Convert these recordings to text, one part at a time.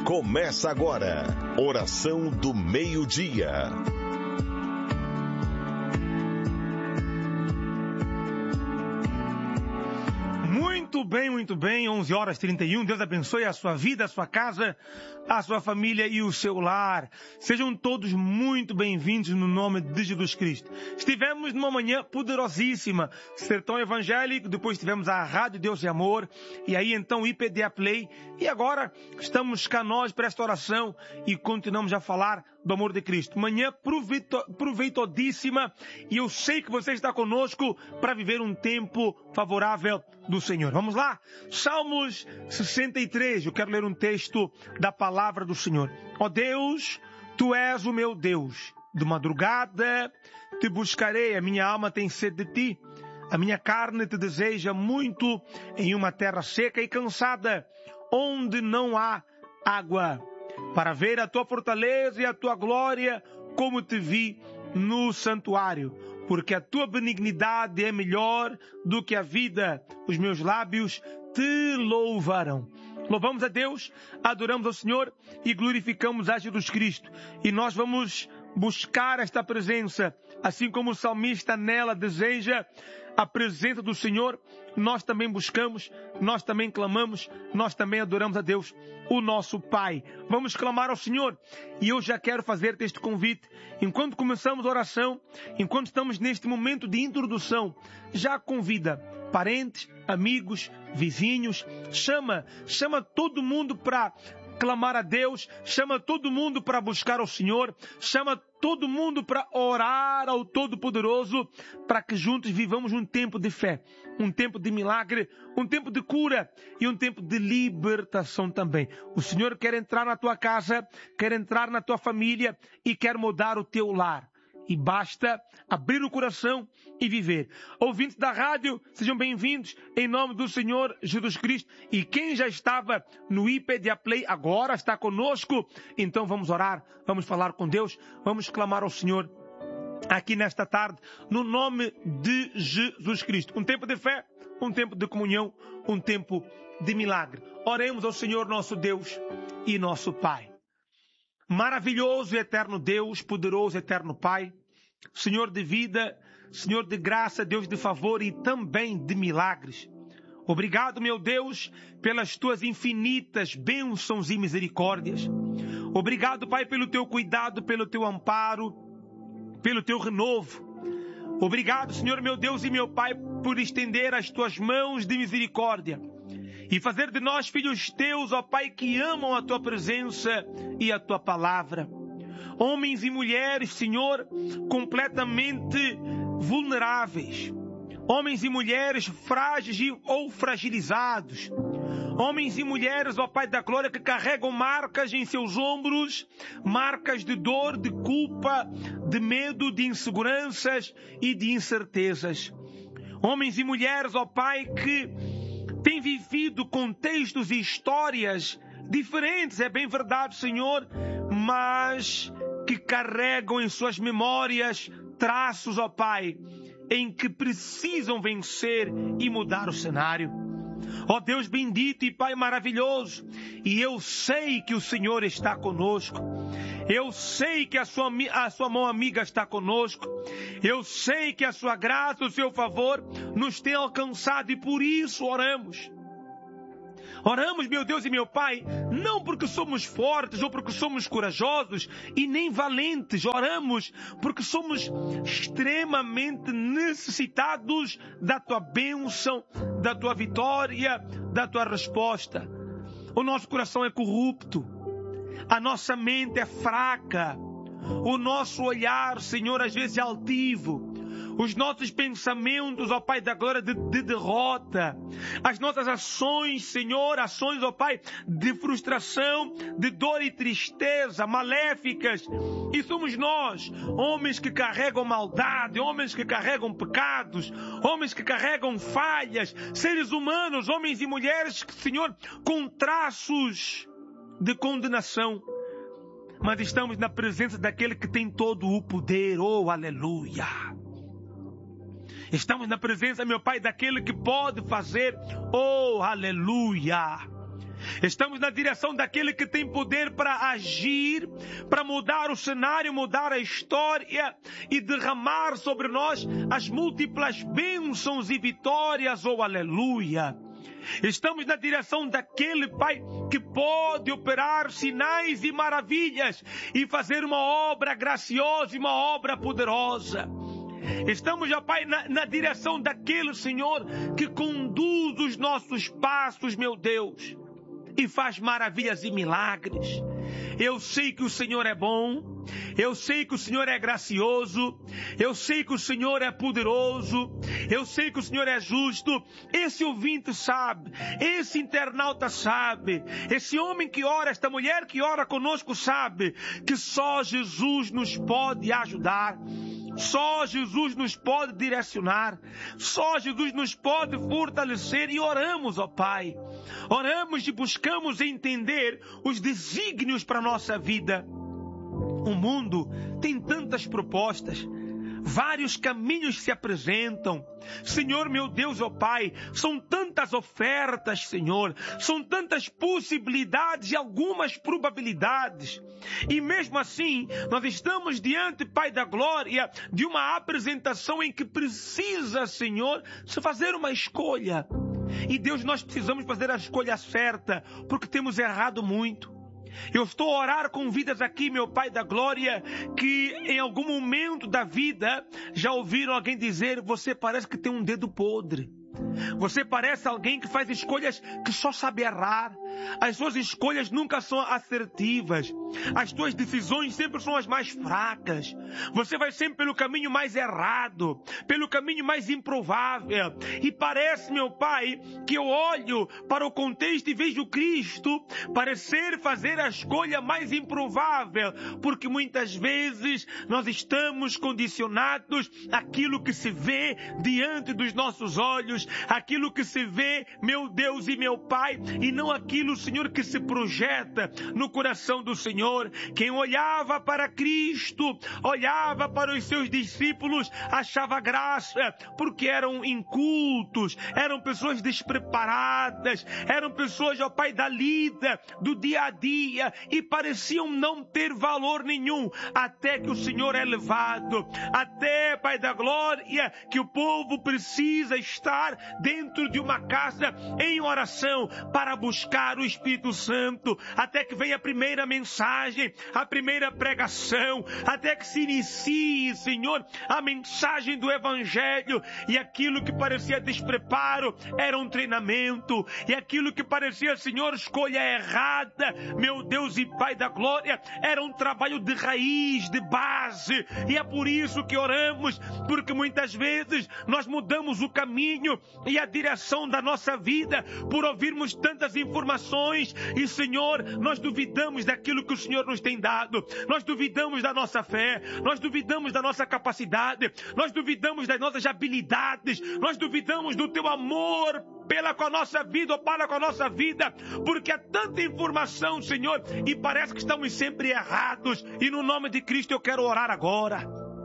Começa agora, Oração do Meio-Dia. Muito bem, 11h31. Deus abençoe a sua vida, a sua casa, a sua família e o seu lar. Sejam todos muito bem-vindos no nome de Jesus Cristo. Estivemos numa manhã poderosíssima, Sertão Evangélico, depois tivemos a Rádio Deus e Amor, e aí então o IPDA Play, e agora estamos cá nós para esta oração e continuamos a falar do amor de Cristo. Manhã proveitosíssima, e eu sei que você está conosco para viver um tempo favorável do Senhor. Vamos lá? Salmos 63, eu quero ler um texto da palavra do Senhor. Ó Deus, Tu és o meu Deus, de madrugada Te buscarei, a minha alma tem sede de Ti, a minha carne Te deseja muito em uma terra seca e cansada, onde não há água, para ver a Tua fortaleza e a Tua glória, como Te vi no santuário. Porque a Tua benignidade é melhor do que a vida. Os meus lábios Te louvarão. Louvamos a Deus, adoramos ao Senhor e glorificamos a Jesus Cristo. E nós vamos buscar esta presença, assim como o salmista nela deseja a presença do Senhor. Nós também buscamos, nós também clamamos, nós também adoramos a Deus, o nosso Pai. Vamos clamar ao Senhor. E eu já quero fazer-te este convite. Enquanto começamos a oração, enquanto estamos neste momento de introdução, já convida parentes, amigos, vizinhos, chama todo mundo para clamar a Deus, chama todo mundo para buscar ao Senhor, chama todo mundo para orar ao Todo-Poderoso, para que juntos vivamos um tempo de fé, um tempo de milagre, um tempo de cura e um tempo de libertação também. O Senhor quer entrar na tua casa, quer entrar na tua família e quer mudar o teu lar. E basta abrir o coração e viver. Ouvintes da rádio, sejam bem-vindos em nome do Senhor Jesus Cristo. E quem já estava no IPDA Play agora está conosco. Então vamos orar, vamos falar com Deus, vamos clamar ao Senhor aqui nesta tarde, no nome de Jesus Cristo. Um tempo de fé, um tempo de comunhão, um tempo de milagre. Oremos ao Senhor nosso Deus e nosso Pai. Maravilhoso e eterno Deus, poderoso e eterno Pai, Senhor de vida, Senhor de graça, Deus de favor e também de milagres. Obrigado, meu Deus, pelas Tuas infinitas bênçãos e misericórdias. Obrigado, Pai, pelo Teu cuidado, pelo Teu amparo, pelo Teu renovo. Obrigado, Senhor, meu Deus e meu Pai, por estender as Tuas mãos de misericórdia e fazer de nós filhos Teus, ó Pai, que amam a Tua presença e a Tua palavra. Homens e mulheres, Senhor, completamente vulneráveis. Homens e mulheres frágeis ou fragilizados. Homens e mulheres, ó Pai da glória, que carregam marcas em seus ombros, marcas de dor, de culpa, de medo, de inseguranças e de incertezas. Homens e mulheres, ó Pai, que têm vivido contextos e histórias diferentes, é bem verdade, Senhor, mas que carregam em suas memórias traços, ó Pai, em que precisam vencer e mudar o cenário. Ó Deus bendito e Pai maravilhoso, e eu sei que o Senhor está conosco. Eu sei que a sua mão amiga está conosco. Eu sei que a sua graça, o seu favor nos tem alcançado e por isso oramos. Oramos, meu Deus e meu Pai, não porque somos fortes ou porque somos corajosos e nem valentes. Oramos porque somos extremamente necessitados da Tua bênção, da Tua vitória, da Tua resposta. O nosso coração é corrupto, a nossa mente é fraca, o nosso olhar, Senhor, às vezes é altivo. Os nossos pensamentos, ó Pai da glória, de derrota. As nossas ações, Senhor, ações, ó Pai, de frustração, de dor e tristeza, maléficas. E somos nós, homens que carregam maldade, homens que carregam pecados, homens que carregam falhas, seres humanos, homens e mulheres, Senhor, com traços de condenação. Mas estamos na presença daquele que tem todo o poder. Oh, aleluia! Estamos na presença, meu Pai, daquele que pode fazer. Oh, aleluia! Estamos na direção daquele que tem poder para agir, para mudar o cenário, mudar a história e derramar sobre nós as múltiplas bênçãos e vitórias, oh aleluia. Estamos na direção daquele Pai que pode operar sinais e maravilhas e fazer uma obra graciosa e uma obra poderosa. Estamos, ó Pai, na direção daquele Senhor que conduz os nossos passos, meu Deus, e faz maravilhas e milagres. Eu sei que o Senhor é bom, eu sei que o Senhor é gracioso, eu sei que o Senhor é poderoso, eu sei que o Senhor é justo. Esse ouvinte sabe, esse internauta sabe, esse homem que ora, esta mulher que ora conosco sabe que só Jesus nos pode ajudar. Só Jesus nos pode direcionar, só Jesus nos pode fortalecer, e oramos, ó Pai. Oramos e buscamos entender os desígnios para a nossa vida. O mundo tem tantas propostas, vários caminhos se apresentam. Senhor, meu Deus, ó Pai, são tantas ofertas, Senhor, são tantas possibilidades e algumas probabilidades. E mesmo assim, nós estamos diante, Pai da Glória, de uma apresentação em que precisa, Senhor, se fazer uma escolha. E Deus, nós precisamos fazer a escolha certa, porque temos errado muito. Eu estou a orar com vidas aqui, meu Pai da Glória, que em algum momento da vida já ouviram alguém dizer: você parece que tem um dedo podre. Você parece alguém que faz escolhas que só sabe errar. As suas escolhas nunca são assertivas. As tuas decisões sempre são as mais fracas. Você vai sempre pelo caminho mais errado, pelo caminho mais improvável. E parece, meu Pai, que eu olho para o contexto e vejo Cristo parecer fazer a escolha mais improvável, porque muitas vezes nós estamos condicionados àquilo que se vê diante dos nossos olhos, aquilo que se vê, meu Deus e meu Pai, e não aquilo, Senhor, que se projeta no coração do Senhor. Quem olhava para Cristo, olhava para os seus discípulos, achava graça, porque eram incultos, eram pessoas despreparadas, eram pessoas, ó Pai, da lida, do dia a dia, e pareciam não ter valor nenhum, até que o Senhor é levado, até, Pai da Glória, que o povo precisa estar dentro de uma casa em oração para buscar o Espírito Santo, até que venha a primeira mensagem, a primeira pregação, até que se inicie, Senhor, a mensagem do Evangelho, e aquilo que parecia despreparo era um treinamento, e aquilo que parecia, Senhor, escolha errada, meu Deus e Pai da Glória, era um trabalho de raiz, de base. E é por isso que oramos, porque muitas vezes nós mudamos o caminho e a direção da nossa vida por ouvirmos tantas informações, e, Senhor, nós duvidamos daquilo que o Senhor nos tem dado, nós duvidamos da nossa fé, nós duvidamos da nossa capacidade, nós duvidamos das nossas habilidades, nós duvidamos do teu amor com a nossa vida, ou para com a nossa vida, porque há tanta informação, Senhor, e parece que estamos sempre errados. E no nome de Cristo eu quero orar agora.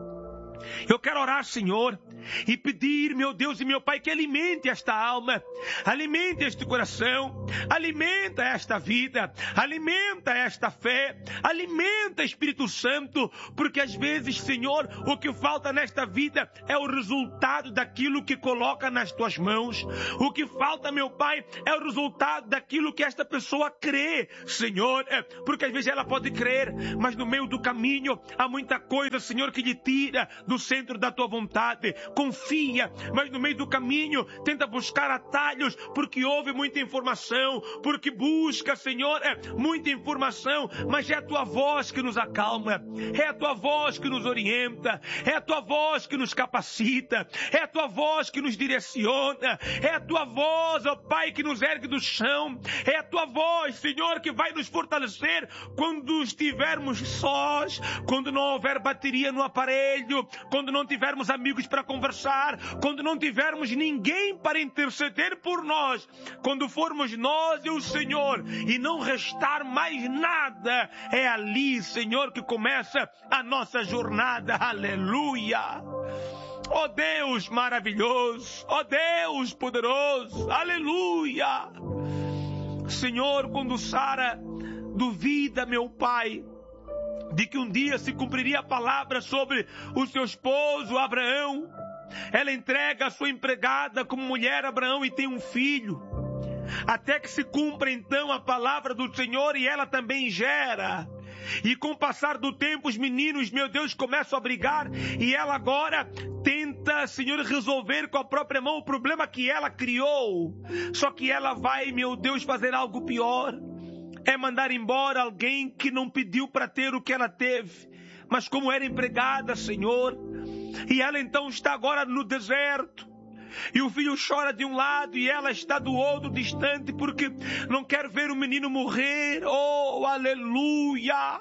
Eu quero orar, Senhor, e pedir, meu Deus e meu Pai, que alimente esta alma, alimente este coração, alimenta esta vida, alimenta esta fé, alimenta, Espírito Santo, porque às vezes, Senhor, o que falta nesta vida é o resultado daquilo que coloca nas tuas mãos. O que falta, meu Pai, é o resultado daquilo que esta pessoa crê, Senhor, porque às vezes ela pode crer, mas no meio do caminho há muita coisa, Senhor, que lhe tira do centro da tua vontade. Confia, mas no meio do caminho tenta buscar atalhos, porque houve muita informação, porque busca, Senhor, muita informação, mas é a tua voz que nos acalma, é a tua voz que nos orienta, é a tua voz que nos capacita, é a tua voz que nos direciona, é a tua voz, ó Pai, que nos ergue do chão, é a tua voz, Senhor, que vai nos fortalecer quando estivermos sós, quando não houver bateria no aparelho, quando não tivermos amigos para conversar, quando não tivermos ninguém para interceder por nós, quando formos nós e o Senhor e não restar mais nada, é ali, Senhor, que começa a nossa jornada. Aleluia! Ó Deus maravilhoso, ó Deus poderoso, aleluia! Senhor, quando Sara duvida, meu Pai, de que um dia se cumpriria a palavra sobre o seu esposo Abraão, ela entrega a sua empregada como mulher a Abraão e tem um filho. Até que se cumpra então a palavra do Senhor e ela também gera. E com o passar do tempo os meninos, meu Deus, começam a brigar e ela agora tenta, Senhor, resolver com a própria mão o problema que ela criou. Só que ela vai, meu Deus, fazer algo pior. É mandar embora alguém que não pediu para ter o que ela teve. Mas como era empregada, Senhor, e ela então está agora no deserto. E o filho chora de um lado e ela está do outro, distante, porque não quer ver o menino morrer. Oh, aleluia!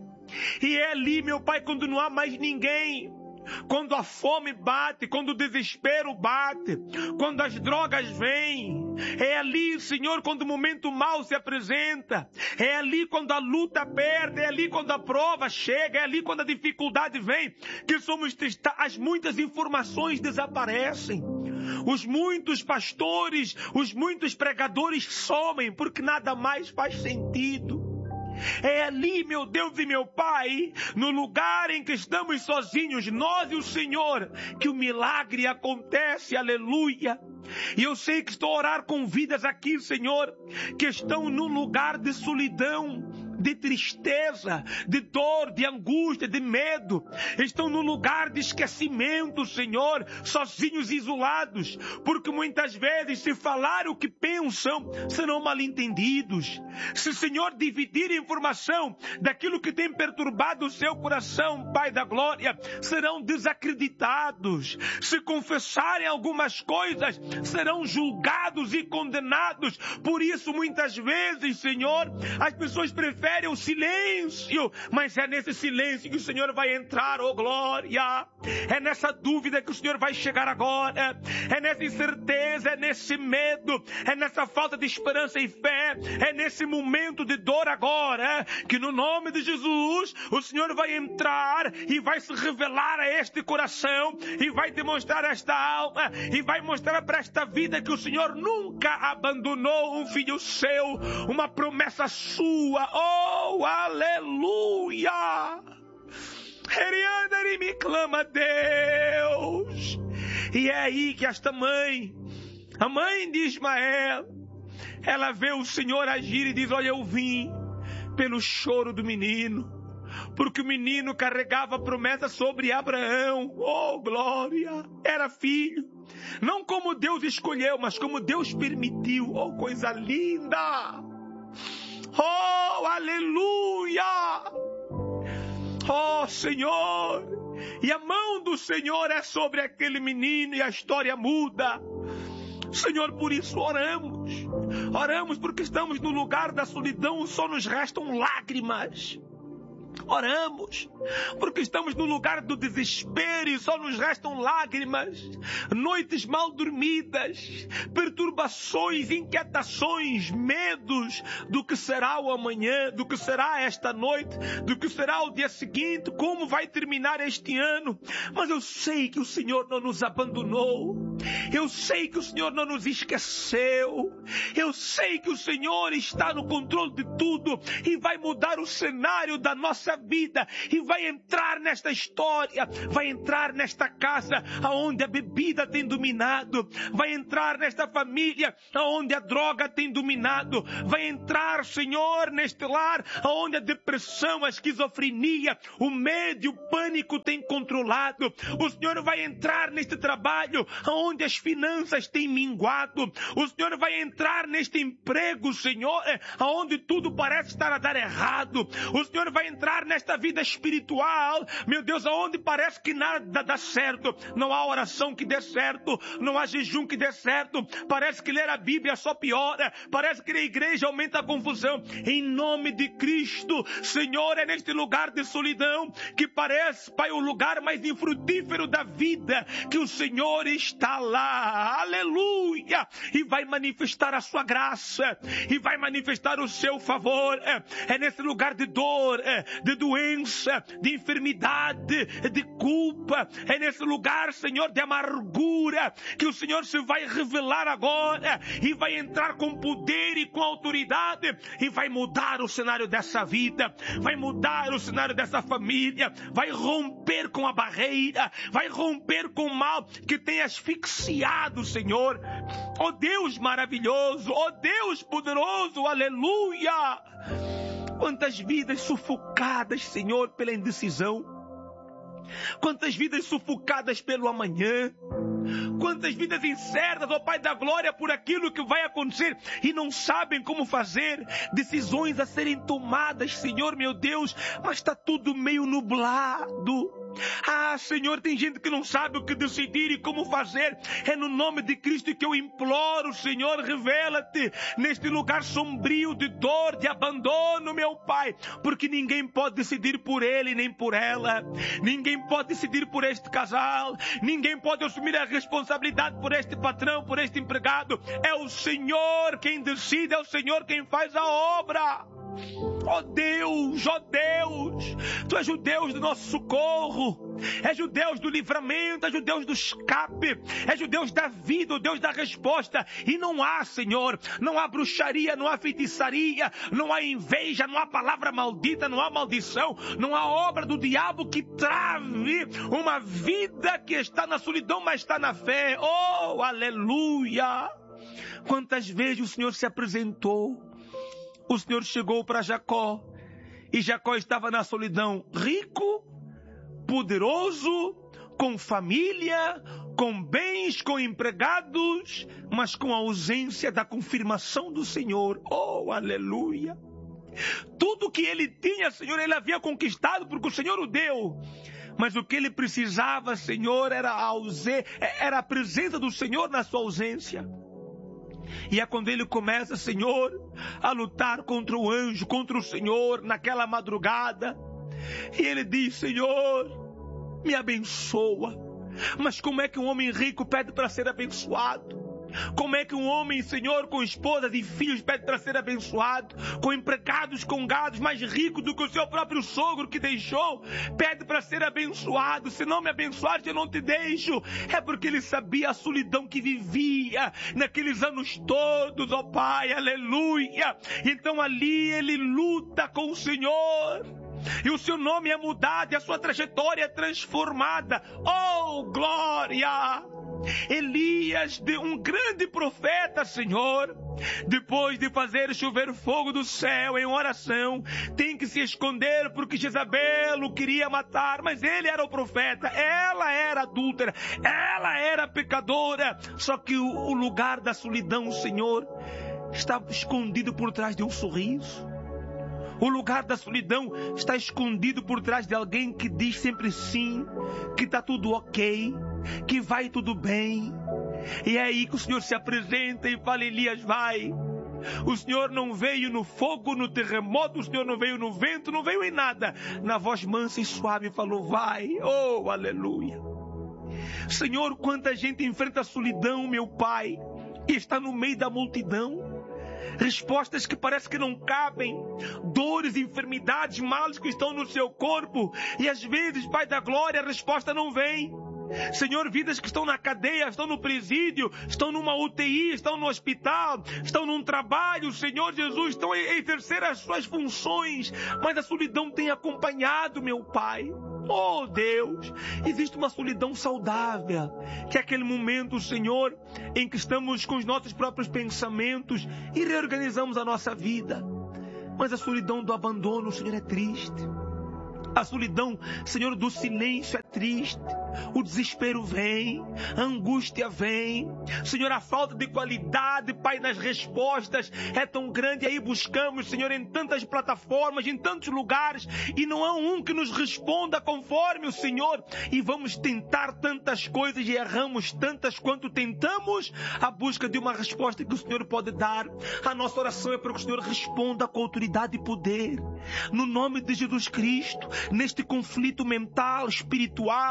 E é ali, meu Pai, quando não há mais ninguém, quando a fome bate, quando o desespero bate, quando as drogas vêm, é ali, Senhor, quando o momento mau se apresenta, é ali quando a luta perde, é ali quando a prova chega, é ali quando a dificuldade vem, que somos testados, as muitas informações desaparecem. Os muitos pastores, os muitos pregadores somem, porque nada mais faz sentido. É ali, meu Deus e meu Pai, no lugar em que estamos sozinhos, nós e o Senhor, que o milagre acontece, aleluia. E eu sei que estou a orar com vidas aqui, Senhor, que estão num lugar de solidão, de tristeza, de dor, de angústia, de medo. Estão num lugar de esquecimento, Senhor, sozinhos e isolados, porque muitas vezes, se falar o que pensam, serão mal entendidos. Se, Senhor, dividir informação daquilo que tem perturbado o seu coração, Pai da glória, serão desacreditados. Se confessarem algumas coisas, serão julgados e condenados. Por isso, muitas vezes, Senhor, as pessoas preferem o silêncio, mas é nesse silêncio que o Senhor vai entrar, oh glória. É nessa dúvida que o Senhor vai chegar agora. É nessa incerteza, é nesse medo, é nessa falta de esperança e fé, é nesse momento de dor agora, que no nome de Jesus, o Senhor vai entrar e vai se revelar a este coração, e vai demonstrar a esta alma, e vai mostrar para esta vida que o Senhor nunca abandonou um filho seu, uma promessa sua. Oh, aleluia! Ele me clama, Deus. E é aí que esta mãe, a mãe de Ismael, ela vê o Senhor agir e diz: olha, eu vim pelo choro do menino, porque o menino carregava a promessa sobre Abraão. Oh, glória! Era filho, não como Deus escolheu, mas como Deus permitiu. Oh, coisa linda! Oh, aleluia! Oh, Senhor! E a mão do Senhor é sobre aquele menino e a história muda. Senhor, por isso oramos. Oramos porque estamos no lugar da solidão, só nos restam lágrimas. Oramos porque estamos no lugar do desespero e só nos restam lágrimas, noites mal dormidas, perturbações, inquietações, medos do que será o amanhã, do que será esta noite, do que será o dia seguinte, como vai terminar este ano. Mas eu sei que o Senhor não nos abandonou, eu sei que o Senhor não nos esqueceu, eu sei que o Senhor está no controle de tudo e vai mudar o cenário da nossa vida e vai entrar nesta história, vai entrar nesta casa aonde a bebida tem dominado, vai entrar nesta família aonde a droga tem dominado, vai entrar, Senhor, neste lar aonde a depressão, a esquizofrenia, o medo e o pânico tem controlado. O Senhor vai entrar neste trabalho aonde as finanças têm minguado. O Senhor vai entrar neste emprego, Senhor, aonde tudo parece estar a dar errado. O Senhor vai entrar nesta vida espiritual, meu Deus, aonde parece que nada dá certo. Não há oração que dê certo, não há jejum que dê certo, parece que ler a Bíblia só piora, parece que a igreja aumenta a confusão. Em nome de Cristo, Senhor, é neste lugar de solidão que parece, Pai, o lugar mais infrutífero da vida, que o Senhor está fala, aleluia, e vai manifestar a sua graça, e vai manifestar o seu favor. É nesse lugar de dor, de doença, de enfermidade, de culpa, é nesse lugar, Senhor, de amargura, que o Senhor se vai revelar agora, e vai entrar com poder e com autoridade, e vai mudar o cenário dessa vida, vai mudar o cenário dessa família, vai romper com a barreira, vai romper com o mal que tem asfixiado, Senhor. Ó Deus maravilhoso, ó Deus poderoso, aleluia! Quantas vidas sufocadas, Senhor, pela indecisão. Quantas vidas sufocadas pelo amanhã. Quantas vidas incertas, ó Pai da glória, por aquilo que vai acontecer e não sabem como fazer. Decisões a serem tomadas, Senhor, meu Deus, mas está tudo meio nublado. Ah, Senhor, tem gente que não sabe o que decidir e como fazer. É no nome de Cristo que eu imploro, Senhor, revela-te neste lugar sombrio de dor, de abandono, meu Pai, porque ninguém pode decidir por ele nem por ela. Ninguém pode decidir por este casal. Ninguém pode assumir a responsabilidade por este patrão, por este empregado. É o Senhor quem decide, é o Senhor quem faz a obra. Ó Deus, Tu és o Deus do nosso socorro, és o Deus do livramento, és o Deus do escape, és o Deus da vida, o Deus da resposta. E não há, Senhor, não há bruxaria, não há feitiçaria, não há inveja, não há palavra maldita, não há maldição, não há obra do diabo que trave uma vida que está na solidão, mas está na fé. Oh, aleluia! Quantas vezes o Senhor se apresentou. O Senhor chegou para Jacó, e Jacó estava na solidão, rico, poderoso, com família, com bens, com empregados, mas com a ausência da confirmação do Senhor. Oh, aleluia! Tudo que ele tinha, Senhor, ele havia conquistado porque o Senhor o deu. Mas o que ele precisava, Senhor, era a presença do Senhor na sua ausência. E é quando ele começa, Senhor, a lutar contra o anjo, contra o Senhor, naquela madrugada. E ele diz, Senhor, me abençoa. Mas como é que um homem rico pede para ser abençoado? Como é que um homem, Senhor, com esposas e filhos pede para ser abençoado? Com empregados, com gados, mais rico do que o seu próprio sogro que deixou, pede para ser abençoado. Se não me abençoares, eu não te deixo. É porque ele sabia a solidão que vivia naqueles anos todos, ó Pai, aleluia. Então ali ele luta com o Senhor. E o seu nome é mudado e a sua trajetória é transformada. Oh, glória! Elias, um grande profeta, Senhor, depois de fazer chover fogo do céu em oração, tem que se esconder porque Jezabel o queria matar, mas ele era o profeta, ela era adúltera, ela era pecadora, só que o lugar da solidão, Senhor, estava escondido por trás de um sorriso. O lugar da solidão está escondido por trás de alguém que diz sempre sim, que está tudo ok, que vai tudo bem. E é aí que o Senhor se apresenta e fala, Elias, vai. O Senhor não veio no fogo, no terremoto, o Senhor não veio no vento, não veio em nada. Na voz mansa e suave falou, vai. Oh, aleluia. Senhor, quanta gente enfrenta a solidão, meu Pai, e está no meio da multidão. Respostas que parece que não cabem, dores, enfermidades, males que estão no seu corpo, e às vezes, Pai da glória, a resposta não vem. Senhor, vidas que estão na cadeia, estão no presídio, estão numa UTI, estão no hospital, estão num trabalho, Senhor Jesus, estão a exercer as suas funções, mas a solidão tem acompanhado, meu Pai. Oh Deus, existe uma solidão saudável, que é aquele momento, Senhor, em que estamos com os nossos próprios pensamentos e reorganizamos a nossa vida. Mas a solidão do abandono, Senhor, é triste. A solidão, Senhor, do silêncio é triste. O desespero vem, a angústia vem. Senhor, a falta de qualidade, Pai, nas respostas é tão grande. Aí buscamos, Senhor, em tantas plataformas, em tantos lugares, e não há um que nos responda conforme o Senhor. E vamos tentar tantas coisas e erramos tantas quanto tentamos a busca de uma resposta que o Senhor pode dar. A nossa oração é para que o Senhor responda com autoridade e poder. No nome de Jesus Cristo, neste conflito mental, espiritual,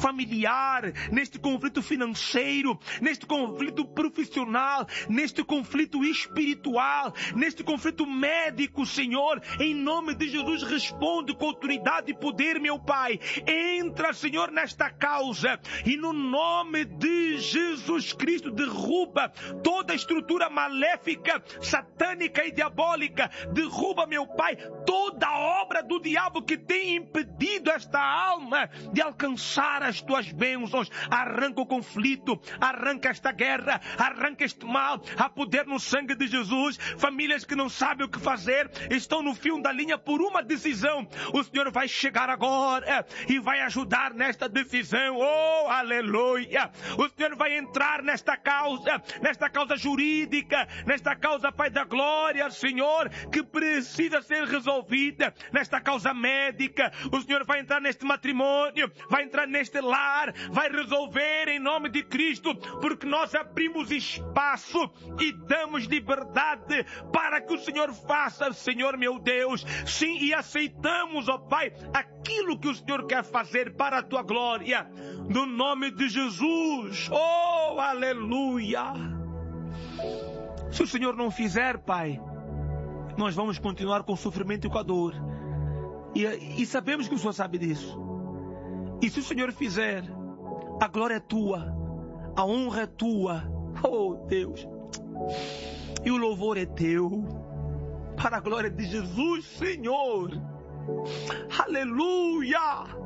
familiar, neste conflito financeiro, neste conflito profissional, neste conflito espiritual, neste conflito médico, Senhor, em nome de Jesus, responde com autoridade e poder, meu Pai. Entra, Senhor, nesta causa e no nome de Jesus Cristo derruba toda a estrutura maléfica, satânica e diabólica. Derruba, meu Pai, toda a obra do diabo que tem impedido esta alma de alcançar as tuas bênçãos. Arranca o conflito, arranca esta guerra, arranca este mal. Há poder no sangue de Jesus. Famílias que não sabem o que fazer estão no fio da linha por uma decisão. O Senhor vai chegar agora e vai ajudar nesta decisão. Oh, aleluia! O Senhor vai entrar nesta causa jurídica, nesta causa, Pai da glória, Senhor, que precisa ser resolvida, nesta causa médica. O Senhor vai entrar neste matrimônio, vai entrar neste lar, vai resolver em nome de Cristo, porque nós abrimos espaço e damos liberdade para que o Senhor faça, Senhor meu Deus, sim, e aceitamos, ó Pai, aquilo que o Senhor quer fazer para a tua glória, no nome de Jesus. Oh, aleluia! Se o Senhor não fizer, Pai, nós vamos continuar com o sofrimento e com a dor. E sabemos que o Senhor sabe disso. E se o Senhor fizer, a glória é tua, a honra é tua. Oh, Deus! E o louvor é teu, para a glória de Jesus, Senhor. Aleluia!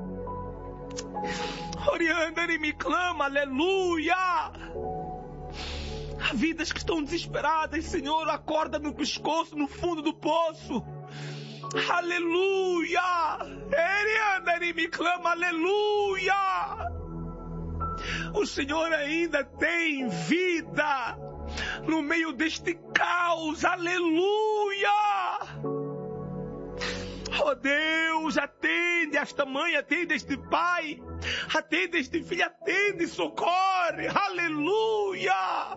Orianda e me clama, aleluia! Há vidas que estão desesperadas, Senhor, acorda no pescoço, no fundo do poço. Aleluia! Orianda e me clama, aleluia! O Senhor ainda tem vida no meio deste caos, aleluia! Oh Deus, atende esta mãe, atende este pai, atende este filho, atende, socorre, aleluia!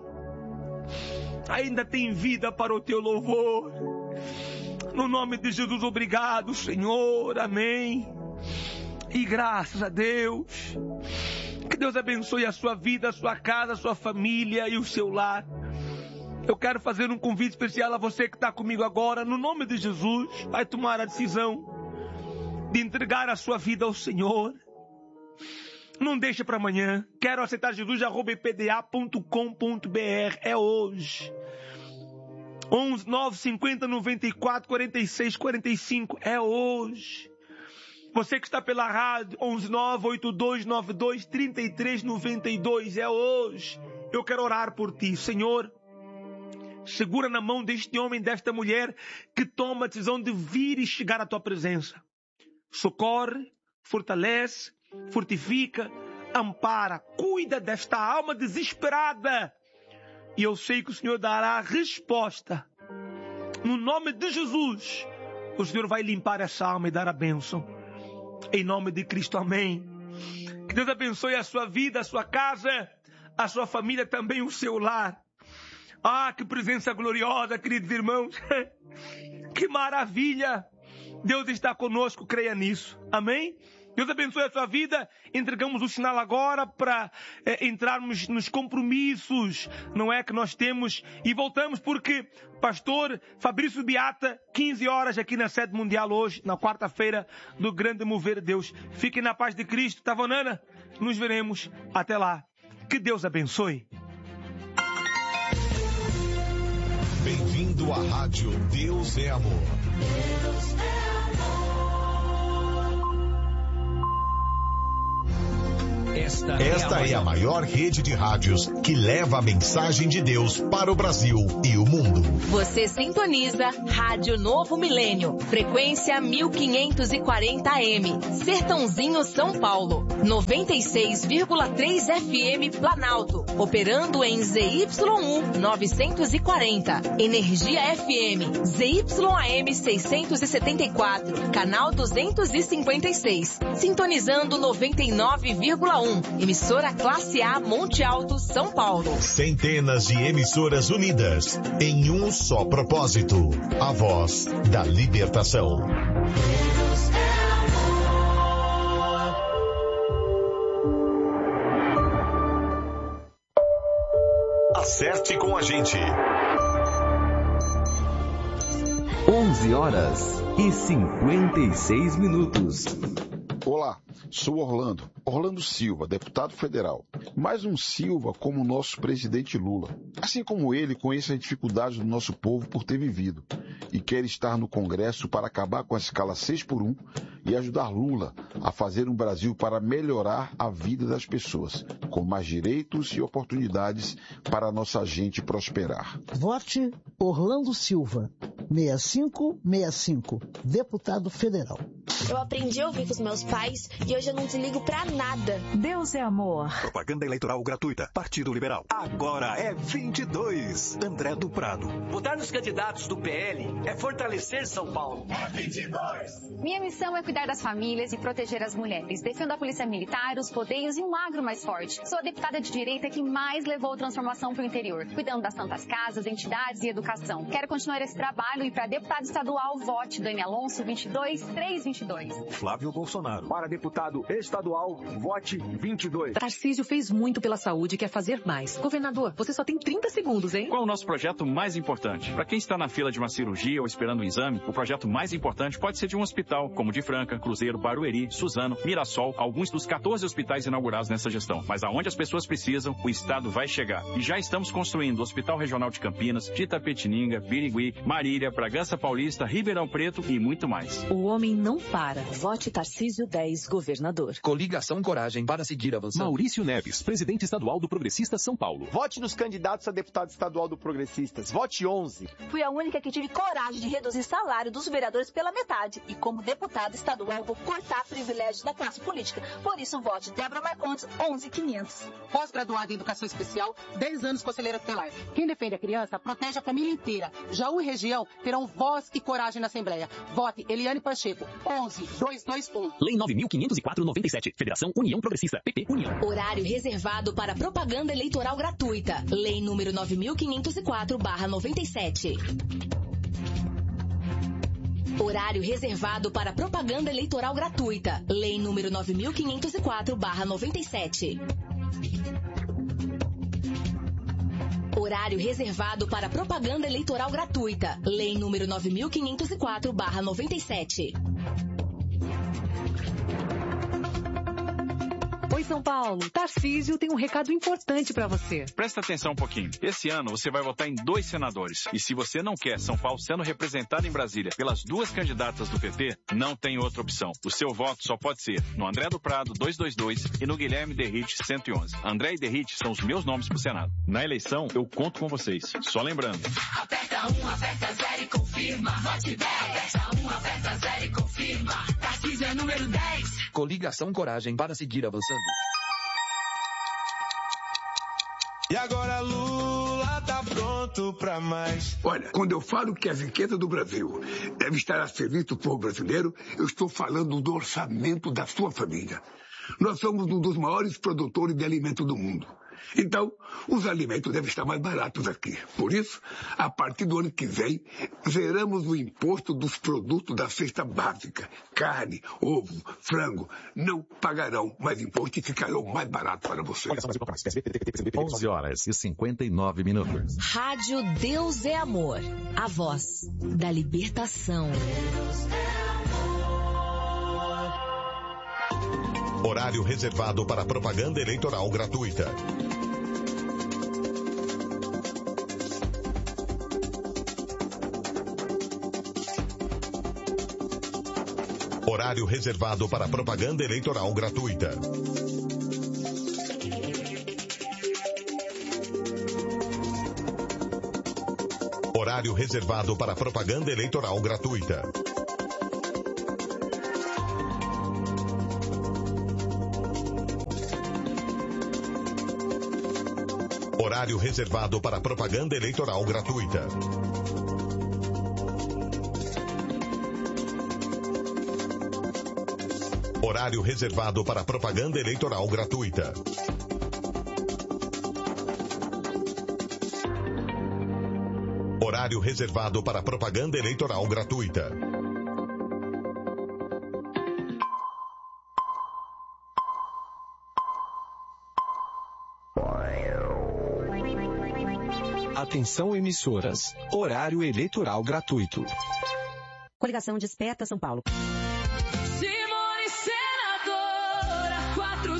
Ainda tem vida para o teu louvor, no nome de Jesus, obrigado, Senhor, amém, e graças a Deus. Que Deus abençoe a sua vida, a sua casa, a sua família e o seu lar. Eu quero fazer um convite especial a você que está comigo agora. No nome de Jesus, vai tomar a decisão de entregar a sua vida ao Senhor. Não deixe para amanhã. Quero aceitar Jesus, @ipda.com.br. É hoje. 11 9 50 94 46 45. É hoje. Você que está pela rádio, 11 9 82 92 33 92. É hoje. Eu quero orar por ti, Senhor. Segura na mão deste homem, desta mulher que toma a decisão de vir e chegar à tua presença. Socorre, fortalece, fortifica, ampara, cuida desta alma desesperada. E eu sei que o Senhor dará a resposta. No nome de Jesus, o Senhor vai limpar essa alma e dar a bênção. Em nome de Cristo, amém. Que Deus abençoe a sua vida, a sua casa, a sua família, também o seu lar. Ah, que presença gloriosa, queridos irmãos. Que maravilha. Deus está conosco, creia nisso. Amém? Deus abençoe a sua vida. Entregamos o sinal agora para entrarmos nos compromissos, não é, que nós temos. E voltamos porque pastor Fabrício Beata, 15 horas aqui na sede mundial hoje, na quarta-feira do grande mover de Deus. Fiquem na paz de Cristo. Tavanana, nos veremos. Até lá. Que Deus abençoe. Bem-vindo à Rádio Deus é Amor. Deus é amor. Esta é a maior rede de rádios que leva a mensagem de Deus para o Brasil e o mundo. Você sintoniza Rádio Novo Milênio, frequência 1540 AM, Sertãozinho, São Paulo, 96,3 FM Planalto, operando em ZYU 940, Energia FM, ZYAM 674, canal 256, sintonizando 99,1, emissora Classe A Monte Alto, São Paulo. Centenas de emissoras unidas em um só propósito, a voz da libertação. Deus é amor. a gente. 11h56. Olá, sou Orlando Silva, deputado federal. Mais um Silva como o nosso presidente Lula. Assim como ele, conheço as dificuldades do nosso povo por ter vivido e quer estar no Congresso para acabar com a escala 6x1 e ajudar Lula a fazer um Brasil para melhorar a vida das pessoas, com mais direitos e oportunidades para a nossa gente prosperar. Vote Orlando Silva, 6565, deputado federal. Eu aprendi a ouvir com os meus pais e hoje eu não desligo pra nada. Deus é amor. Propaganda eleitoral gratuita. Partido Liberal. Agora é 22. André do Prado. Votar nos candidatos do PL é fortalecer São Paulo. É 22. Minha missão é cuidar das famílias e proteger as mulheres. Defendo a polícia militar, os rodeios e um agro mais forte. Sou a deputada de direita que mais levou transformação para o interior, cuidando das santas casas, entidades e educação. Quero continuar esse trabalho e para deputado estadual, vote Dani Alonso 22322. Flávio Bolsonaro. Para deputado estadual, vote 22. Tarcísio fez muito pela saúde e quer fazer mais. Governador, você só tem 30 segundos, hein? Qual é o nosso projeto mais importante? Para quem está na fila de uma cirurgia ou esperando um exame, o projeto mais importante pode ser de um hospital, como de Franca, Cruzeiro, Barueri, Suzano, Mirassol, alguns dos 14 hospitais inaugurados nessa gestão. Mas aonde as pessoas precisam, o Estado vai chegar. E já estamos construindo o Hospital Regional de Campinas, de Itapetininga, Birigui, Marília, Bragança Paulista, Ribeirão Preto e muito mais. O homem não para. Vote Tarcísio 10, governador. Coligação Coragem para seguir avançando. Maurício Neves, presidente estadual do Progressistas São Paulo. Vote nos candidatos a deputado estadual do Progressistas. Vote 11. Fui a única que tive coragem de reduzir salário dos vereadores pela metade. E como deputada estadual, vou cortar privilégios da classe política. Por isso, vote Débora Marcondes, 11.500. Pós-graduada em Educação Especial, 10 anos conselheira tutelar. Quem defende a criança, protege a família inteira. Jaú e região terão voz e coragem na Assembleia. Vote Eliane Pacheco, 11.221. Lei 9.504/97. Federação União Progressista. PP União. Horário reservado para propaganda eleitoral gratuita. Lei número 9.504/97. Horário reservado para propaganda eleitoral gratuita. Lei número 9.504/97. Horário reservado para propaganda eleitoral gratuita. Lei número 9.504/97. Oi, São Paulo. Tarcísio tem um recado importante para você. Presta atenção um pouquinho. Esse ano você vai votar em 2 senadores. E se você não quer São Paulo sendo representado em Brasília pelas 2 candidatas do PT, não tem outra opção. O seu voto só pode ser no André do Prado 222 e no Guilherme Derrite 111. André e Derrite são os meus nomes pro Senado. Na eleição, eu conto com vocês. Só lembrando. Aperta 1, aperta 0 e confirma. Vote 10. Aperta 1, aperta 0 e confirma. Tarcísio é número 10. Coligação Coragem para seguir avançando. E agora Lula tá pronto pra mais. Olha, quando eu falo que a riqueza do Brasil deve estar a serviço do povo brasileiro, eu estou falando do orçamento da sua família. Nós somos um dos maiores produtores de alimento do mundo. Então, os alimentos devem estar mais baratos aqui. Por isso, a partir do ano que vem, zeramos o imposto dos produtos da cesta básica. Carne, ovo, frango, não pagarão mais imposto e ficarão mais baratos para você. 11h59. Rádio Deus é Amor. A voz da libertação. Horário reservado para propaganda eleitoral gratuita. Horário reservado para propaganda eleitoral gratuita. Horário reservado para propaganda eleitoral gratuita. Horário reservado para propaganda eleitoral gratuita. Horário reservado para propaganda eleitoral gratuita. Horário reservado para propaganda eleitoral gratuita. Atenção emissoras. Horário eleitoral gratuito. Coligação Desperta São Paulo. Simone senadora,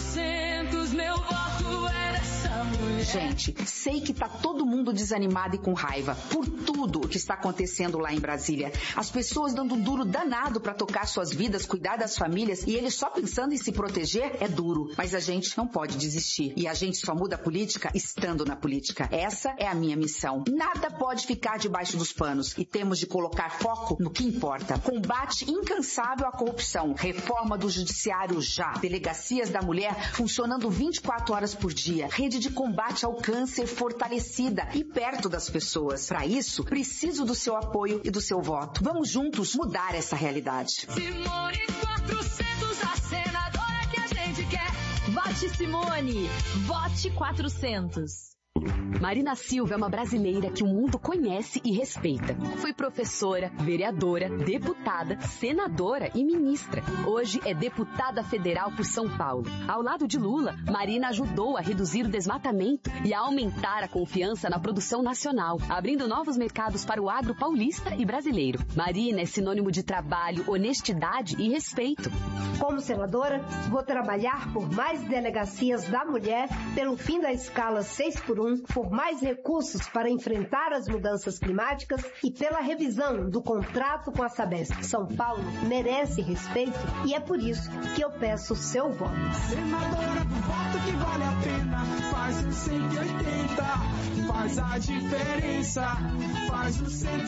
400, meu voto é dessa mulher. Gente, sei que tá todo mundo desanimado e com raiva por tudo que está acontecendo lá em Brasília. As pessoas dando um duro danado para tocar suas vidas, cuidar das famílias e eles só pensando em se proteger é duro. Mas a gente não pode desistir. E a gente só muda a política estando na política. Essa é a minha missão. Nada pode ficar debaixo dos panos e temos de colocar foco no que importa. Combate incansável à corrupção. Reforma do judiciário já. Delegacias da mulher funcionando 24 horas por dia. Rede de combate ao câncer fortalecida e perto das pessoas. Para isso, preciso do seu apoio e do seu voto. Vamos juntos mudar essa realidade. Simone 400, a senadora que a gente quer. Vote Simone, vote 400. Marina Silva é uma brasileira que o mundo conhece e respeita. Foi professora, vereadora, deputada, senadora e ministra. Hoje é deputada federal por São Paulo. Ao lado de Lula, Marina ajudou a reduzir o desmatamento e a aumentar a confiança na produção nacional, abrindo novos mercados para o agro paulista e brasileiro. Marina é sinônimo de trabalho, honestidade e respeito. Como senadora, vou trabalhar por mais delegacias da mulher, pelo fim da escala 6x1, por mais recursos para enfrentar as mudanças climáticas e pela revisão do contrato com a Sabesp. São Paulo merece respeito e é por isso que eu peço o seu voto. Senadora do voto que vale a pena, faz o 180, faz a diferença, faz o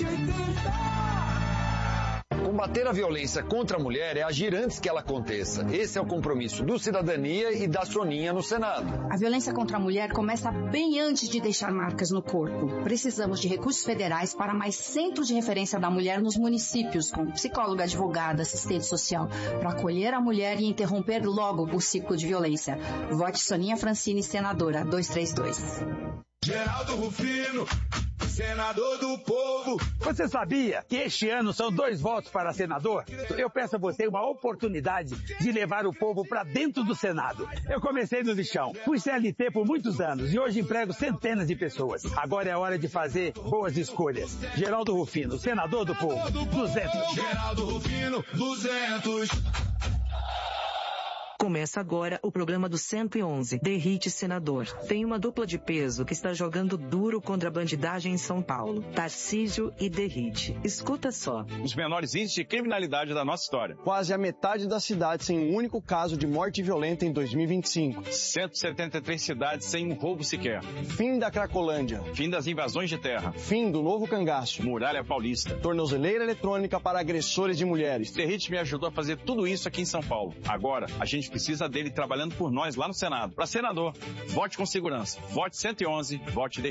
180. Combater a violência contra a mulher é agir antes que ela aconteça. Esse é o compromisso do Cidadania e da Soninha no Senado. A violência contra a mulher começa bem antes de deixar marcas no corpo. Precisamos de recursos federais para mais centros de referência da mulher nos municípios, com psicóloga, advogada, assistente social, para acolher a mulher e interromper logo o ciclo de violência. Vote Soninha Francine, senadora, 232. Geraldo Rufino, senador do povo. Você sabia que este ano são 2 votos para senador? Eu peço a você uma oportunidade de levar o povo para dentro do Senado. Eu comecei no lixão, fui CLT por muitos anos e hoje emprego centenas de pessoas. Agora é hora de fazer boas escolhas. Geraldo Rufino, senador do povo, 200. Geraldo Rufino, 200. Começa agora o programa do 111, Derrite Senador. Tem uma dupla de peso que está jogando duro contra a bandidagem em São Paulo, Tarcísio e Derrite. Escuta só. Os menores índices de criminalidade da nossa história. Quase a metade da cidade sem um único caso de morte violenta em 2025. 173 cidades sem um roubo sequer. Fim da Cracolândia. Fim das invasões de terra. Fim do novo cangaço. Muralha Paulista. Tornozeleira eletrônica para agressores de mulheres. Derrite me ajudou a fazer tudo isso aqui em São Paulo. Agora, a gente precisa dele trabalhando por nós lá no Senado. Para senador, vote com segurança. Vote 111, vote Derrite.